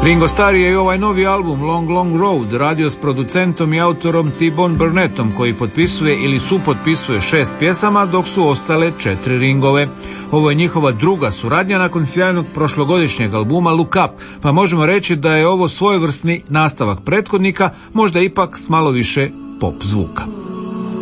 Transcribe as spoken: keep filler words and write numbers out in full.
Ringo Starr je i ovaj novi album Long Long Road radio s producentom i autorom T-Bone Burnettom, koji potpisuje ili supotpisuje šest pjesama, dok su ostale četiri Ringove. Ovo je njihova druga suradnja nakon sjajnog prošlogodišnjeg albuma Look Up, pa možemo reći da je ovo svojevrsni nastavak prethodnika, možda ipak s malo više pop zvuka.